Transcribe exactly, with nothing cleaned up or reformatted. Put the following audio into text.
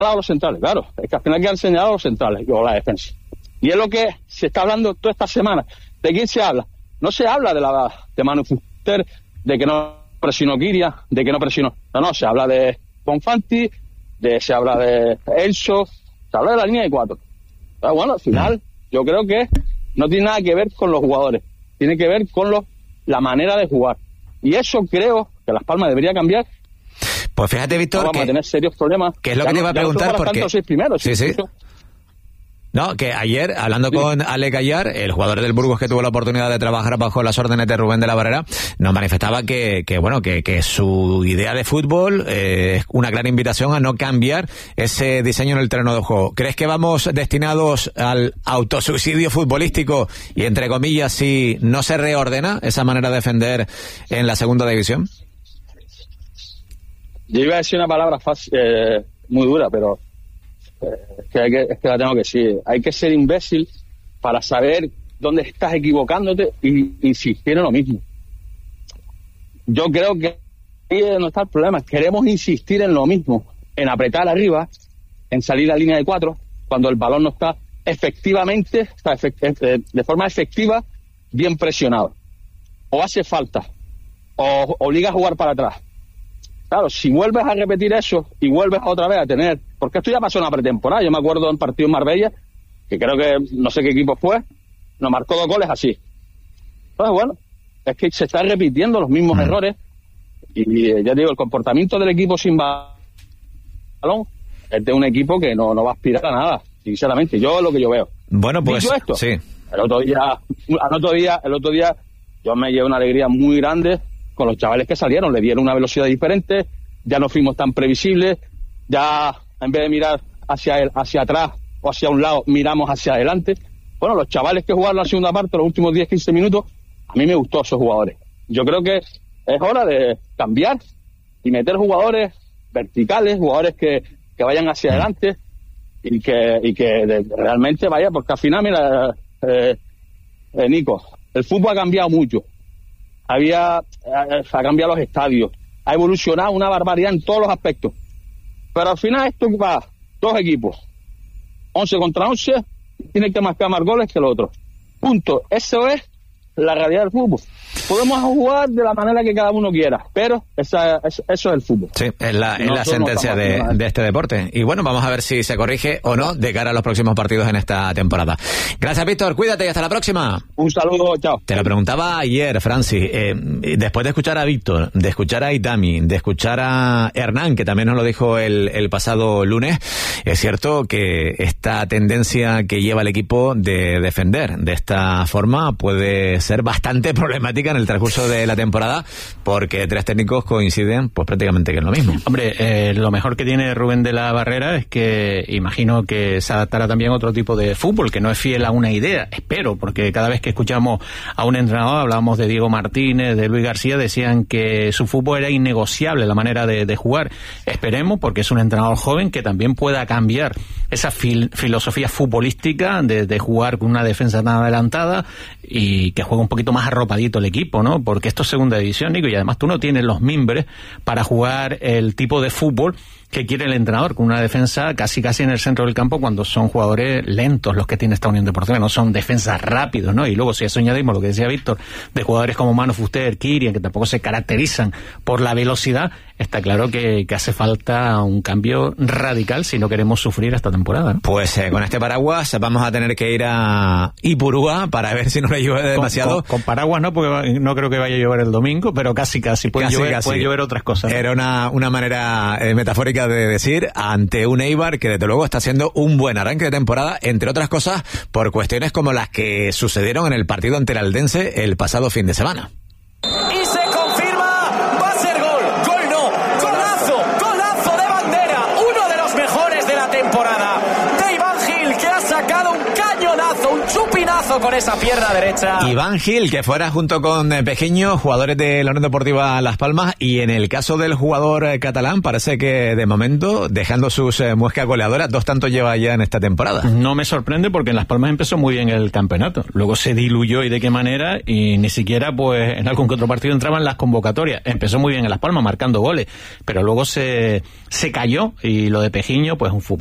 a los centrales, claro, es que al final quedan señalados a los centrales o la defensa. Y es lo que se está hablando toda esta semana. ¿De quién se habla? No se habla de la de Manu Fuster, de que no presionó Kiria, de que no presionó. No, no, se habla de Bonfanti, de, se habla de Elso, se habla de la línea de cuatro. Pero bueno, al final, yo creo que no tiene nada que ver con los jugadores, tiene que ver con los, la manera de jugar. Y eso creo que Las Palmas debería cambiar. Pues fíjate, Víctor, no vamos que, a tener serios problemas. Que es lo que te iba a preguntar, porque... Seis primeros, sí, sí. Eso. No, que ayer, hablando sí. con Alex Gallar, el jugador del Burgos que tuvo la oportunidad de trabajar bajo las órdenes de Rubén de la Barrera, nos manifestaba que, que bueno, que, que su idea de fútbol eh, es una clara invitación a no cambiar ese diseño en el terreno de juego. ¿Crees que vamos destinados al autosuicidio futbolístico y, entre comillas, si no se reordena esa manera de defender en la segunda división? Yo iba a decir una palabra fácil, eh, muy dura, pero eh, es, que hay que, es que la tengo que decir. Hay que ser imbécil para saber dónde estás equivocándote y insistir en lo mismo. Yo creo que ahí no está el problema. Queremos insistir en lo mismo, en apretar arriba, en salir a línea de cuatro, cuando el balón no está efectivamente, está efect- de forma efectiva, bien presionado. O hace falta, o obliga a jugar para atrás. Claro, si vuelves a repetir eso y vuelves otra vez a tener... Porque esto ya pasó en la pretemporada. Yo me acuerdo en partido en Marbella, que creo que no sé qué equipo fue, nos marcó dos goles así. Entonces, bueno, es que se están repitiendo los mismos mm. errores. Y, y ya digo, el comportamiento del equipo sin balón es de un equipo que no, no va a aspirar a nada, sinceramente. Yo es lo que yo veo. Bueno, pues Dicho esto, sí. El otro día, el otro día, el otro día, yo me llevé una alegría muy grande con los chavales que salieron, le dieron una velocidad diferente, ya no fuimos tan previsibles, ya en vez de mirar hacia el, hacia atrás o hacia un lado, miramos hacia adelante. Bueno, los chavales que jugaron la segunda parte, los últimos diez a quince minutos, a mí me gustó esos jugadores. Yo creo que es hora de cambiar y meter jugadores verticales, jugadores que, que vayan hacia adelante y que, y que de, realmente vaya, porque al final, mira, eh, eh, Nico, el fútbol ha cambiado mucho. Había, ha cambiado los estadios, ha evolucionado una barbaridad en todos los aspectos. Pero al final esto va, dos equipos, once contra once, tiene que marcar más goles que el otro. Punto. Eso es la realidad del fútbol. Podemos jugar de la manera que cada uno quiera, pero esa, eso, eso es el fútbol. Sí, es la, es la sentencia de, de este deporte. Y bueno, vamos a ver si se corrige o no de cara a los próximos partidos en esta temporada. Gracias, Víctor, cuídate y hasta la próxima. Un saludo, chao. Te lo preguntaba ayer, Francis, eh, después de escuchar a Víctor, de escuchar a Itami, de escuchar a Hernán, que también nos lo dijo el, el pasado lunes, es cierto que esta tendencia que lleva el equipo de defender de esta forma puede ser bastante problemática en el transcurso de la temporada, porque tres técnicos coinciden pues prácticamente que es lo mismo. Hombre, eh, lo mejor que tiene Rubén de la Barrera es que imagino que se adaptará también a otro tipo de fútbol, que no es fiel a una idea, espero, porque cada vez que escuchamos a un entrenador, hablábamos de Diego Martínez, de Luis García, decían que su fútbol era innegociable, la manera de, de jugar. Esperemos, porque es un entrenador joven que también pueda cambiar esa fil- filosofía futbolística de, de jugar con una defensa tan adelantada y que juegue un poquito más arropadito el equipo, ¿no? Porque esto es segunda división, Nico, y además tú no tienes los mimbres para jugar el tipo de fútbol que quiere el entrenador, con una defensa casi casi en el centro del campo, cuando son jugadores lentos los que tiene esta Unión Deportiva, no son defensas rápidos, ¿no? Y luego si eso añadimos lo que decía Víctor, de jugadores como Manu Fuster, Kirian, que tampoco se caracterizan por la velocidad, está claro que, que hace falta un cambio radical si no queremos sufrir esta temporada, ¿no? Pues eh, con este paraguas vamos a tener que ir a Ipurúa para ver si no le llueve demasiado. Con, con, con paraguas no, porque no creo que vaya a llover el domingo, pero casi casi puede, casi, llover, casi. puede llover otras cosas, ¿no? Era una, una manera eh, metafórica de decir, ante un Eibar que desde luego está haciendo un buen arranque de temporada, entre otras cosas por cuestiones como las que sucedieron en el partido ante el Aldense el pasado fin de semana. Y se confirma, va a ser gol, gol no, golazo, golazo de Bandera, uno de los mejores de la temporada, de Iván Gil, que ha sacado un cañonazo, un chupinazo golazo con esa pierna derecha. Iván Gil, que fuera junto con Pejiño, jugadores de la Unión Deportiva Las Palmas, y en el caso del jugador catalán, parece que de momento, dejando sus eh, muescas goleadoras, dos tantos lleva ya en esta temporada. No me sorprende porque en Las Palmas empezó muy bien el campeonato, luego se diluyó y de qué manera, y ni siquiera pues en algún que otro partido entraban las convocatorias. Empezó muy bien en Las Palmas marcando goles, pero luego se, se cayó, y lo de Pejiño pues un fútbol